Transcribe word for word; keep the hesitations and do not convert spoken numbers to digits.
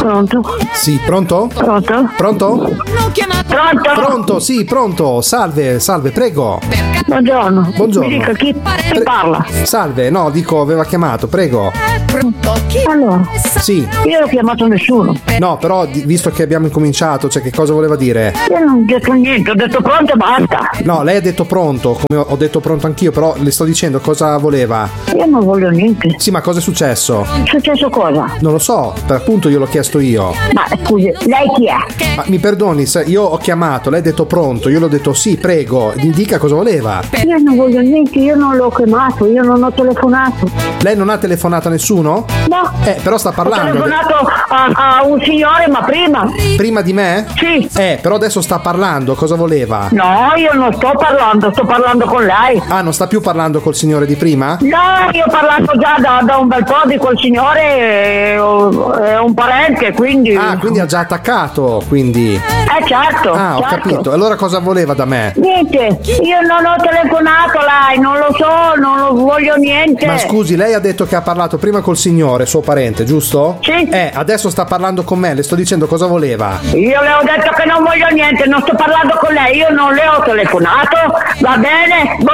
Pronto? Sì, pronto? Pronto? Pronto? Pronto? Pronto, sì, pronto. Salve, salve, prego. Buongiorno. Buongiorno. Mi dica chi, chi Pre- parla? Salve, no, dico, aveva chiamato, prego. Allora, Sì. io non ho chiamato nessuno. No, però di- visto che abbiamo incominciato, cioè che cosa voleva dire? Io non ho detto niente, ho detto pronto e basta. No, lei ha detto pronto, come ho ho detto pronto anch'io, però le sto dicendo cosa voleva. Io non voglio niente. Sì, ma cosa è successo? È successo cosa? Non lo so, per appunto io l'ho chiesto io. Ma scusi, lei chi è? Ma mi perdoni, se io ho chiamato, lei ha detto pronto, io l'ho detto sì, prego, mi dica cosa voleva. Io non voglio niente, io non l'ho chiamato, io non ho telefonato. Lei non ha telefonato a nessuno? No. Eh, però sta Ho parlando. telefonato a, a un signore, ma prima. Prima di me? Sì. Eh, però adesso sta parlando, cosa voleva? No, io non sto parlando, sto parlando con lei. Ah, non sta più parlando col signore di prima? No, io ho parlato già da, da un bel po' di quel signore, è, è un parente, quindi... Ah, quindi ha già attaccato, quindi. Eh certo, Ah, ho certo. capito. Allora cosa voleva da me? Niente, io non ho telefonato a lei, non lo so, non lo voglio niente. Ma scusi, lei ha detto che ha parlato prima col signore, suo parente, giusto? Sì. Eh, adesso sta parlando con me, le sto dicendo cosa voleva. Io le ho detto che non voglio niente, non sto parlando con lei, io non le ho telefonato, va bene?